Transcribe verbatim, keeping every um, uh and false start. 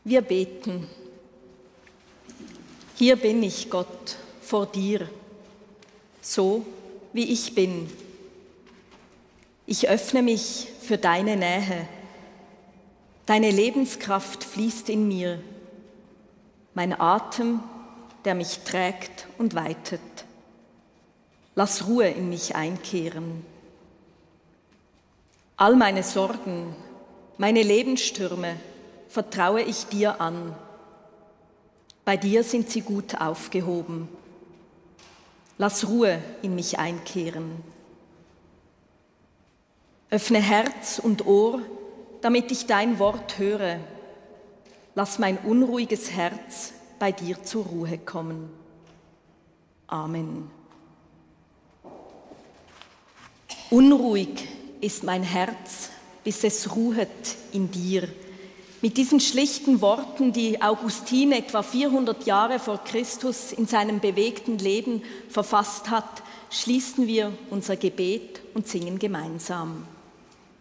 Wir beten. Hier bin ich, Gott, vor dir, so wie ich bin. Ich öffne mich für deine Nähe. Deine Lebenskraft fließt in mir, mein Atem, der mich trägt und weitet. Lass Ruhe in mich einkehren. All meine Sorgen, meine Lebensstürme vertraue ich dir an. Bei dir sind sie gut aufgehoben. Lass Ruhe in mich einkehren. Öffne Herz und Ohr, damit ich dein Wort höre. Lass mein unruhiges Herz bei dir zur Ruhe kommen. Amen. Unruhig ist mein Herz, bis es ruhet in dir. Mit diesen schlichten Worten, die Augustin etwa vierhundert Jahre vor Christus in seinem bewegten Leben verfasst hat, schließen wir unser Gebet und singen gemeinsam.